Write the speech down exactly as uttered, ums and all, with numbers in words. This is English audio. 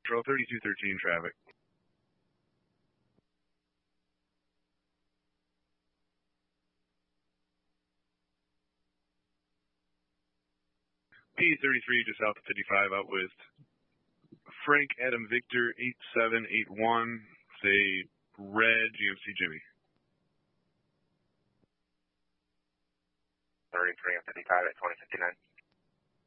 Control thirty-two thirteen traffic. P thirty-three just south of fifty-five out with Frank Adam Victor eight seven eight one, say red G M C Jimmy. thirty-three and fifty-five at twenty fifty-nine.